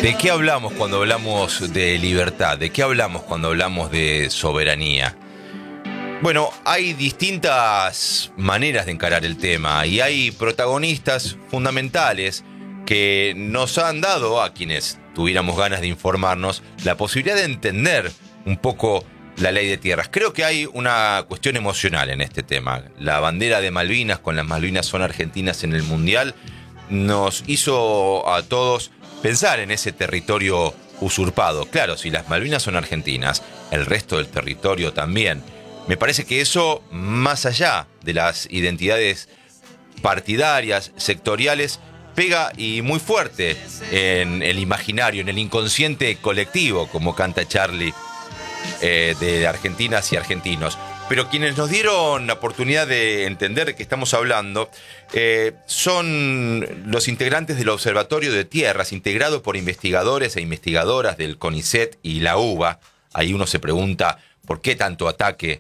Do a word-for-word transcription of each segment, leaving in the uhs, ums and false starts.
¿De qué hablamos cuando hablamos de libertad? ¿De qué hablamos cuando hablamos de soberanía? Bueno, hay distintas maneras de encarar el tema y hay protagonistas fundamentales que nos han dado, a quienes tuviéramos ganas de informarnos, la posibilidad de entender un poco la ley de tierras. Creo que hay una cuestión emocional en este tema. La bandera de Malvinas, con las Malvinas son argentinas en el Mundial, nos hizo a todos pensar en ese territorio usurpado. Claro, si las Malvinas son argentinas, el resto del territorio también. Me parece que eso, más allá de las identidades partidarias, sectoriales, pega y muy fuerte en el imaginario, en el inconsciente colectivo, como canta Charlie, eh, de argentinas y argentinos. Pero quienes nos dieron la oportunidad de entender de qué estamos hablando eh, son los integrantes del Observatorio de Tierras, integrado por investigadores e investigadoras del CONICET y la UBA. Ahí uno se pregunta por qué tanto ataque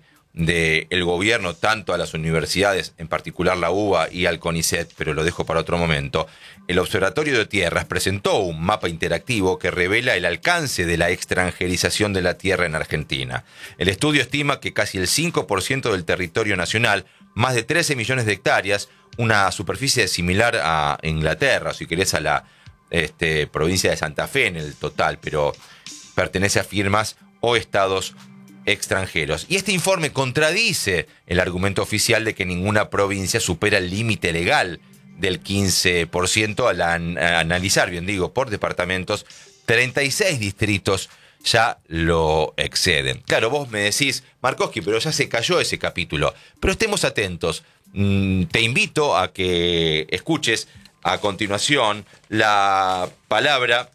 del gobierno, tanto a las universidades, en particular la UBA y al CONICET, pero lo dejo para otro momento. El Observatorio de Tierras presentó un mapa interactivo que revela el alcance de la extranjerización de la tierra en Argentina. El estudio estima que casi el cinco por ciento del territorio nacional, más de trece millones de hectáreas, una superficie similar a Inglaterra, si querés a la este, provincia de Santa Fe en el total, pero pertenece a firmas o estados extranjeros. Y este informe contradice el argumento oficial de que ninguna provincia supera el límite legal del quince por ciento al an- a analizar, bien digo, por departamentos, treinta y seis distritos ya lo exceden. Claro, vos me decís, Markovsky, pero ya se cayó ese capítulo. Pero estemos atentos. Mm, te invito a que escuches a continuación la palabra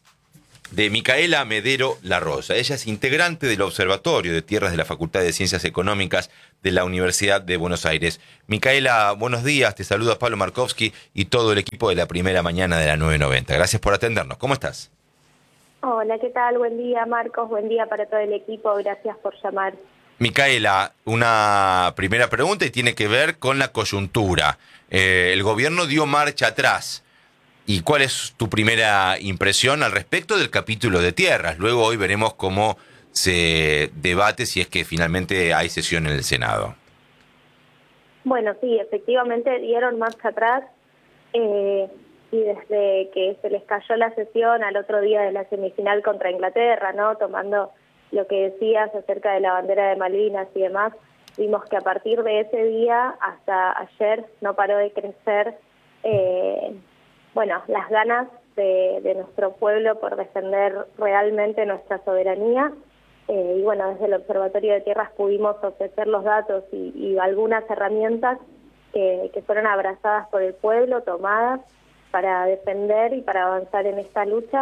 de Micaela Medero La Rosa. Ella es integrante del Observatorio de Tierras de la Facultad de Ciencias Económicas de la Universidad de Buenos Aires. Micaela, buenos días. Te saluda Pablo Markovsky y todo el equipo de la primera mañana de la nueve noventa. Gracias por atendernos. ¿Cómo estás? Hola, ¿qué tal? Buen día, Marcos. Buen día para todo el equipo. Gracias por llamar. Micaela, una primera pregunta y tiene que ver con la coyuntura. Eh, el gobierno dio marcha atrás. ¿Y cuál es tu primera impresión al respecto del capítulo de tierras? Luego hoy veremos cómo se debate si es que finalmente hay sesión en el Senado. Bueno, sí, efectivamente dieron marcha atrás eh, y desde que se les cayó la sesión al otro día de la semifinal contra Inglaterra, ¿no? Tomando lo que decías acerca de la bandera de Malvinas y demás, vimos que a partir de ese día hasta ayer no paró de crecer eh, bueno, las ganas de, de nuestro pueblo por defender realmente nuestra soberanía. Eh, y bueno, desde el Observatorio de Tierras pudimos ofrecer los datos y, y algunas herramientas que, que fueron abrazadas por el pueblo, tomadas para defender y para avanzar en esta lucha.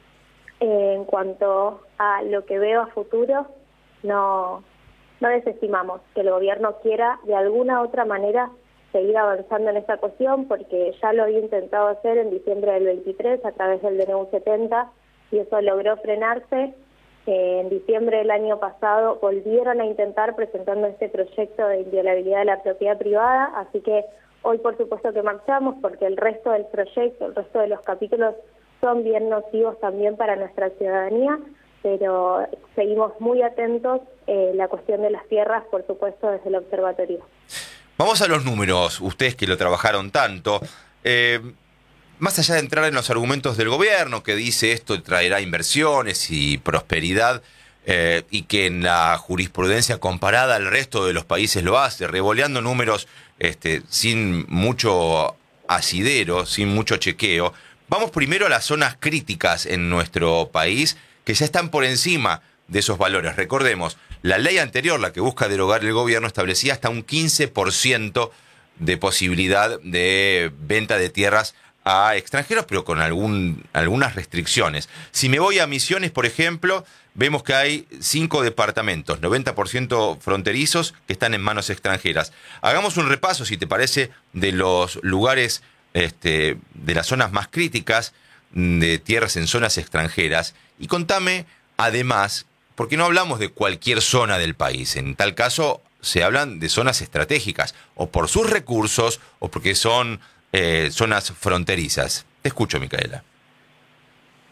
Eh, en cuanto a lo que veo a futuro, no, no desestimamos que el gobierno quiera de alguna otra manera seguir avanzando en esta cuestión, porque ya lo había intentado hacer en diciembre del veintitrés a través del D N U setenta y eso logró frenarse. Eh, en diciembre del año pasado volvieron a intentar presentando este proyecto de inviolabilidad de la propiedad privada, así que hoy por supuesto que marchamos porque el resto del proyecto, el resto de los capítulos son bien nocivos también para nuestra ciudadanía, pero seguimos muy atentos eh, la cuestión de las tierras, por supuesto, desde el observatorio. Vamos a los números, ustedes que lo trabajaron tanto. Eh, más allá de entrar en los argumentos del gobierno, que dice esto traerá inversiones y prosperidad, eh, y que en la jurisprudencia comparada al resto de los países lo hace, revoleando números este, sin mucho asidero, sin mucho chequeo, vamos primero a las zonas críticas en nuestro país, que ya están por encima de esos valores. Recordemos, la ley anterior, la que busca derogar el gobierno, establecía hasta un quince por ciento de posibilidad de venta de tierras a extranjeros, pero con algún, algunas restricciones. Si me voy a Misiones, por ejemplo, vemos que hay cinco departamentos, noventa por ciento fronterizos, que están en manos extranjeras. Hagamos un repaso, si te parece, de los lugares, este, de las zonas más críticas de tierras en zonas extranjeras, y contame, además, porque no hablamos de cualquier zona del país. En tal caso, se hablan de zonas estratégicas, o por sus recursos, o porque son eh, zonas fronterizas. Te escucho, Micaela.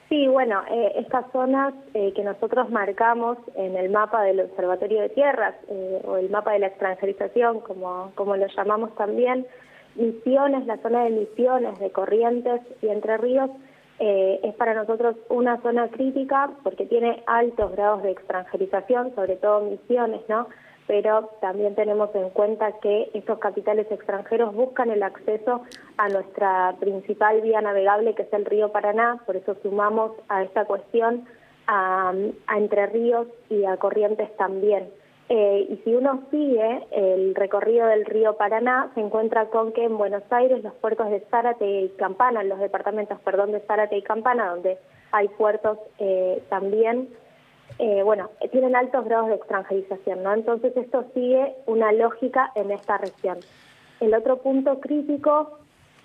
Sí, bueno, eh, estas zonas eh, que nosotros marcamos en el mapa del Observatorio de Tierras, eh, o el mapa de la extranjerización, como, como lo llamamos también, Misiones, la zona de Misiones, de Corrientes y Entre Ríos, eh, es para nosotros una zona crítica porque tiene altos grados de extranjerización, sobre todo Misiones, ¿no? Pero también tenemos en cuenta que estos capitales extranjeros buscan el acceso a nuestra principal vía navegable, que es el río Paraná. Por eso sumamos a esta cuestión a, a Entre Ríos y a Corrientes también. Eh, y si uno sigue el recorrido del río Paraná, se encuentra con que en Buenos Aires los puertos de Zárate y Campana, los departamentos, perdón, de Zárate y Campana, donde hay puertos eh, también, Eh, bueno, tienen altos grados de extranjerización, ¿no? Entonces esto sigue una lógica en esta región. El otro punto crítico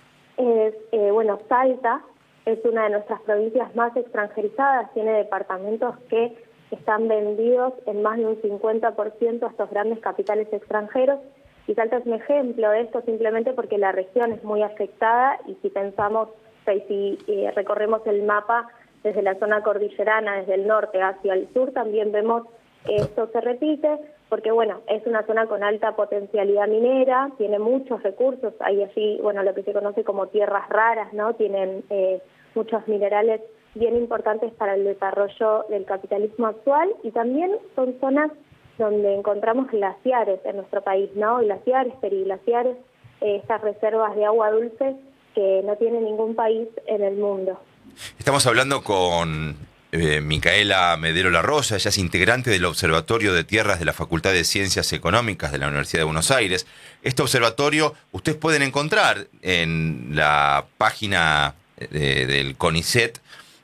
es, eh, bueno, Salta es una de nuestras provincias más extranjerizadas, tiene departamentos que están vendidos en más de un cincuenta por ciento a estos grandes capitales extranjeros, y Salta es un ejemplo de esto simplemente porque la región es muy afectada, y si pensamos, o sea, y si eh, recorremos el mapa desde la zona cordillerana, desde el norte hacia el sur, también vemos que esto se repite, porque bueno, es una zona con alta potencialidad minera, tiene muchos recursos, hay allí, bueno, lo que se conoce como tierras raras, ¿no? Tienen eh, muchos minerales bien importantes para el desarrollo del capitalismo actual, y también son zonas donde encontramos glaciares en nuestro país, ¿no? Glaciares, periglaciares, eh, estas reservas de agua dulce que no tiene ningún país en el mundo. Estamos hablando con eh, Micaela Medero Larrosa, ella es integrante del Observatorio de Tierras de la Facultad de Ciencias Económicas de la Universidad de Buenos Aires. Este observatorio ustedes pueden encontrar en la página de, del CONICET,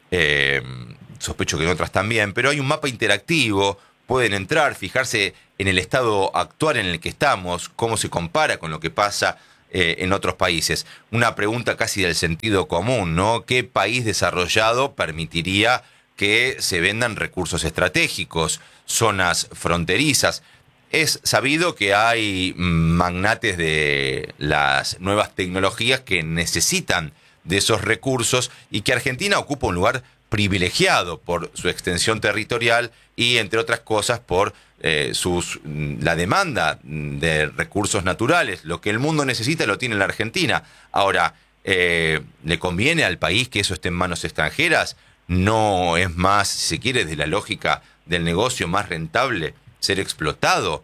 eh, sospecho que en otras también, pero hay un mapa interactivo, pueden entrar, fijarse en el estado actual en el que estamos, cómo se compara con lo que pasa Eh, en otros países. Una pregunta casi del sentido común, ¿no? ¿Qué país desarrollado permitiría que se vendan recursos estratégicos, zonas fronterizas? Es sabido que hay magnates de las nuevas tecnologías que necesitan de esos recursos y que Argentina ocupa un lugar privilegiado por su extensión territorial y, entre otras cosas, por eh, sus, la demanda de recursos naturales. Lo que el mundo necesita lo tiene la Argentina. Ahora, eh, ¿le conviene al país que eso esté en manos extranjeras? ¿No es más, si se quiere, de la lógica del negocio más rentable ser explotado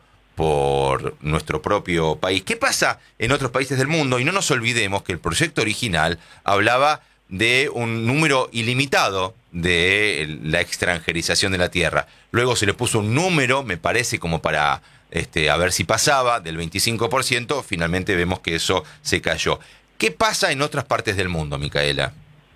por nuestro propio país? ¿Qué pasa en otros países del mundo? Y no nos olvidemos que el proyecto original hablaba de un número ilimitado de la extranjerización de la tierra. Luego se le puso un número, me parece, como para este, a ver si pasaba, del veinticinco por ciento. Finalmente vemos que eso se cayó. ¿Qué pasa en otras partes del mundo, Micaela?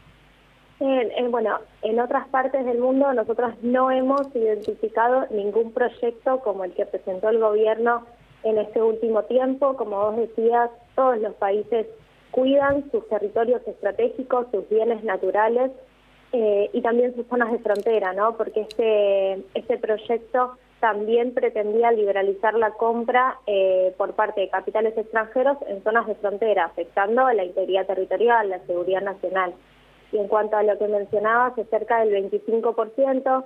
Eh, eh, bueno, en otras partes del mundo nosotros no hemos identificado ningún proyecto como el que presentó el gobierno en este último tiempo. Como vos decías, todos los países cuidan sus territorios estratégicos, sus bienes naturales eh, y también sus zonas de frontera, ¿no? Porque este, este proyecto también pretendía liberalizar la compra eh, por parte de capitales extranjeros en zonas de frontera, afectando la integridad territorial, la seguridad nacional. Y en cuanto a lo que mencionabas, es cerca del veinticinco por ciento,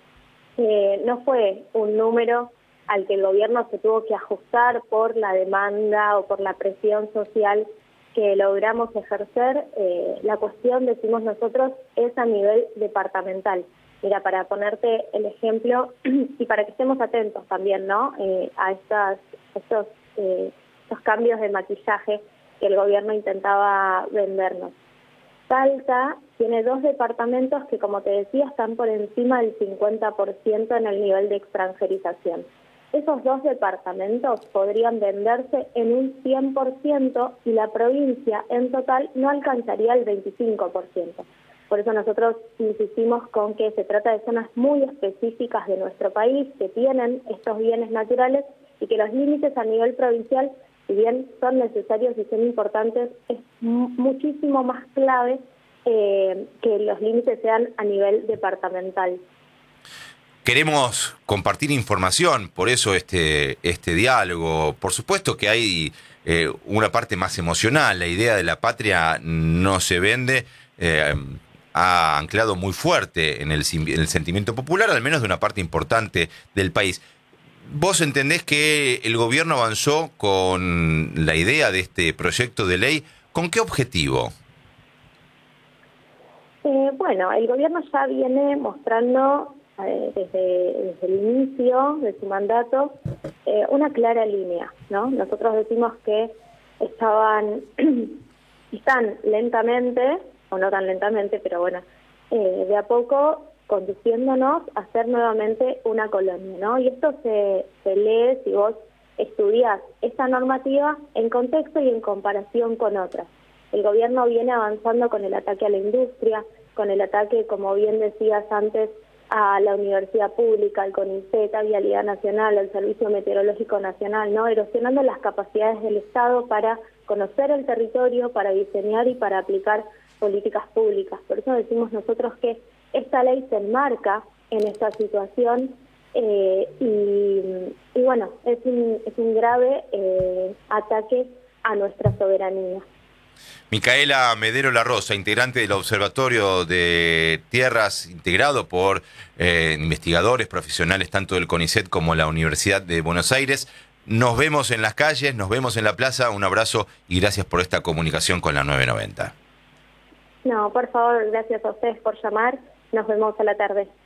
eh, no fue un número al que el gobierno se tuvo que ajustar por la demanda o por la presión social que logramos ejercer. Eh, la cuestión, decimos nosotros, es a nivel departamental. Mira, para ponerte el ejemplo y para que estemos atentos también, ¿no? Eh, a estas, estos, eh, estos cambios de maquillaje que el gobierno intentaba vendernos. Salta tiene dos departamentos que, como te decía, están por encima del cincuenta por ciento en el nivel de extranjerización. Esos dos departamentos podrían venderse en un cien por ciento y la provincia en total no alcanzaría el veinticinco por ciento. Por eso nosotros insistimos con que se trata de zonas muy específicas de nuestro país que tienen estos bienes naturales y que los límites a nivel provincial, si bien son necesarios y son importantes, es muchísimo más clave eh, que los límites sean a nivel departamental. Queremos compartir información, por eso este, este diálogo. Por supuesto que hay eh, una parte más emocional, la idea de la patria no se vende. Eh, ha anclado muy fuerte en el, en el sentimiento popular, al menos de una parte importante del país. ¿Vos entendés que el gobierno avanzó con la idea de este proyecto de ley? ¿Con qué objetivo? Eh, bueno, el gobierno ya viene mostrando eh, desde, desde el inicio de su mandato eh, una clara línea, ¿no? Nosotros decimos que estaban, están lentamente, o no tan lentamente, pero bueno, eh, de a poco conduciéndonos a ser nuevamente una colonia, ¿no? Y esto se, se lee si vos estudiás esta normativa en contexto y en comparación con otras. El gobierno viene avanzando con el ataque a la industria, con el ataque, como bien decías antes, a la universidad pública, al CONICET, a Vialidad Nacional, al Servicio Meteorológico Nacional, ¿no? Erosionando las capacidades del Estado para conocer el territorio, para diseñar y para aplicar políticas públicas. Por eso decimos nosotros que esta ley se enmarca en esta situación eh, y, y bueno, es un, es un grave eh, ataque a nuestra soberanía. Micaela Medero La Rosa, integrante del Observatorio de Tierras, integrado por eh, investigadores profesionales tanto del CONICET como la Universidad de Buenos Aires. Nos vemos en las calles, nos vemos en la plaza. Un abrazo y gracias por esta comunicación con la nueve noventa. No, por favor, gracias a ustedes por llamar. Nos vemos a la tarde.